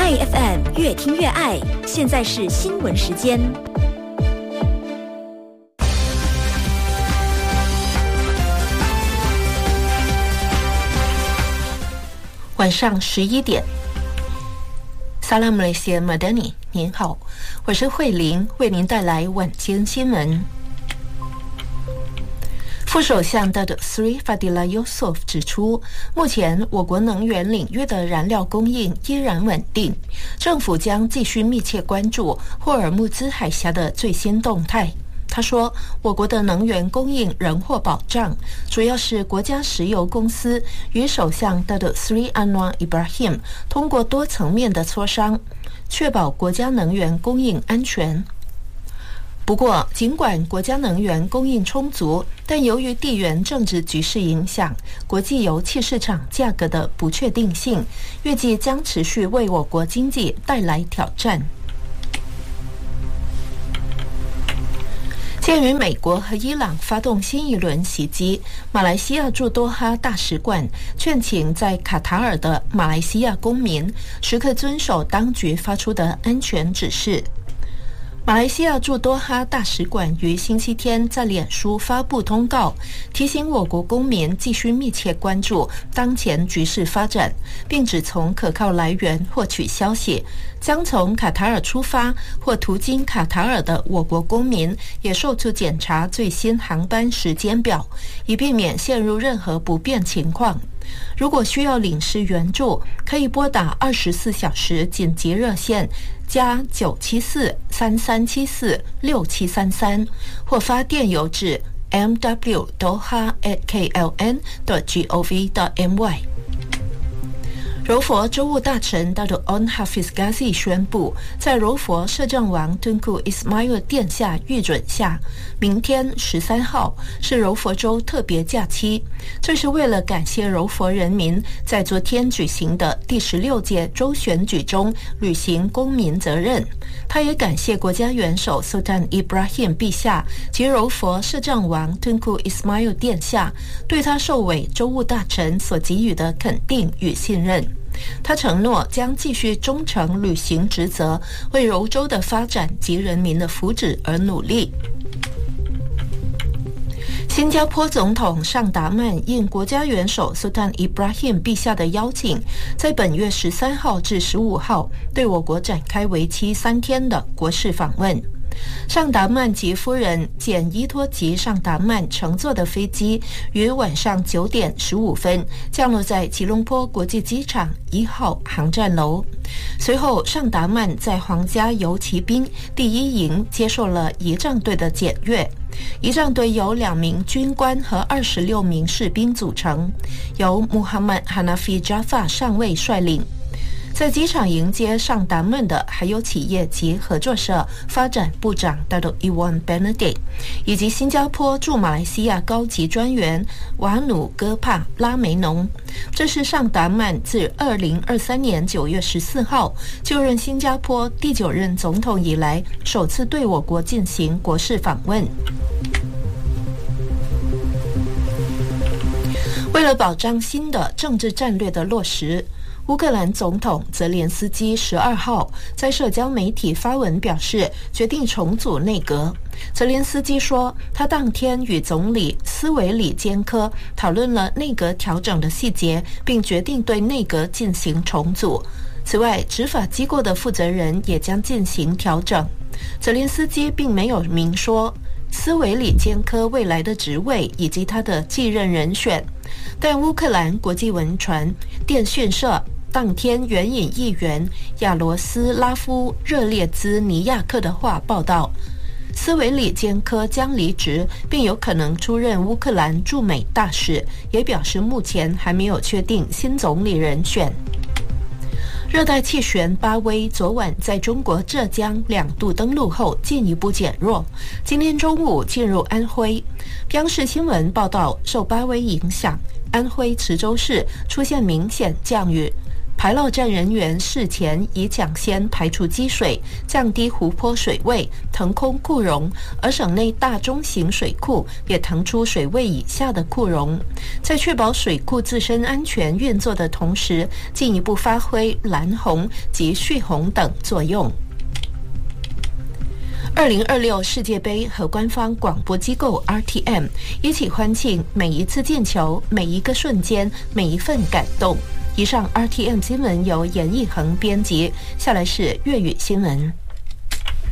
爱 FM 越听越爱，现在是新闻时间。 晚上11点。Salam Malaysia Madani， 您好，我是慧玲，为您带来晚间新闻。副首相Datuk Seri Fadillah Yusof 指出，目前我国能源领域的燃料供应依然稳定，政府将继续密切关注霍尔木兹海峡的最新动态。他说，我国的能源供应仍获保障，主要是国家石油公司与首相Datuk Seri Anwar Ibrahim 通过多层面的磋商，确保国家能源供应安全。不过，尽管国家能源供应充足，但由于地缘政治局势影响，国际油气市场价格的不确定性，预计将持续为我国经济带来挑战。鉴于美国和伊朗发动新一轮袭击，马来西亚驻多哈大使馆劝请在卡塔尔的马来西亚公民时刻遵守当局发出的安全指示。马来西亚驻多哈大使馆于星期天在脸书发布通告，提醒我国公民继续密切关注当前局势发展，并只从可靠来源获取消息。将从卡塔尔出发或途经卡塔尔的我国公民也受处检查最新航班时间表，以避免陷入任何不便情况。如果需要领事援助，可以拨打24小时紧急热线+974-3374-6733，或发电邮至 mw.doha@kln.gov.my。柔佛州务大臣Datuk Onn Hafiz Ghazi 宣布，在柔佛摄政王Tunku Ismail 殿下御准下，明天13号是柔佛州特别假期。这是为了感谢柔佛人民在昨天举行的第16届州选举中履行公民责任。他也感谢国家元首 Sultan Ibrahim 陛下及柔佛摄政王 Tunku Ismail 殿下对他受委州务大臣所给予的肯定与信任。他承诺将继续忠诚履行职责，为柔州的发展及人民的福祉而努力。新加坡总统尚达曼应国家元首 Sultan Ibrahim 陛下的邀请，在本月13号至15号对我国展开为期3天的国事访问。尚达曼及夫人简伊托吉尚达曼乘坐的飞机于晚上9点15分降落在吉隆坡国际机场1号航站楼。随后，尚达曼在皇家游骑兵第1营接受了仪仗队的检阅。仪仗队由2名军官和26名士兵组成，由Muhammad Hanafi Jaffa 上尉率领。在机场迎接尚达曼的还有企业及合作社发展部长Datuk Iwan Benedict， 以及新加坡驻马来西亚高级专员瓦努戈帕拉梅农。这是尚达曼自2023年9月14号就任新加坡第9任总统以来首次对我国进行国事访问。为了保障新的政治战略的落实，乌克兰总统泽连斯基12号在社交媒体发文表示，决定重组内阁。泽连斯基说，他当天与总理斯维里坚科讨论了内阁调整的细节，并决定对内阁进行重组。此外，执法机构的负责人也将进行调整。泽连斯基并没有明说斯维里坚科未来的职位以及他的继任人选，但乌克兰国际文传电讯社当天援引议员亚罗斯拉夫热列兹尼亚克的话报道，斯维里坚科将离职，并有可能出任乌克兰驻美大使，也表示目前还没有确定新总理人选。热带气旋巴威昨晚在中国浙江2度登陆后进一步减弱，今天中午进入安徽。央视新闻报道，受巴威影响，安徽池州市出现明显降雨， 排涝站人员事前已抢先排除积水，降低湖泊水位，腾空库容，而省内大中型水库也腾出水位以下的库容，在确保水库自身安全运作的同时，进一步发挥拦洪及蓄洪等作用。2026世界杯和官方广播机构 RTM 一起欢庆每一次进球、每一个瞬间、每一份感动。以上 RTM 新闻由严义恒编辑，下来是粤语新闻。